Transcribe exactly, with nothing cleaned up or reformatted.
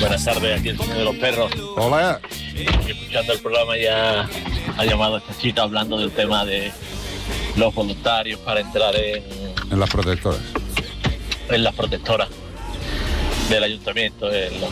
Buenas tardes, aquí el señor de los perros. Hola. Y escuchando el programa ya ha llamado esta chica hablando del tema de los voluntarios para entrar en, En las protectoras. en las protectoras del ayuntamiento, en los